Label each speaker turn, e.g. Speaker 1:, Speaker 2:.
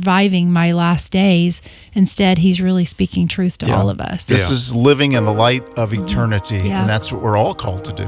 Speaker 1: surviving my last days. Instead, he's really speaking truth to all of us.
Speaker 2: This is living in the light of eternity,
Speaker 1: Yeah.
Speaker 2: and that's what we're all called to do.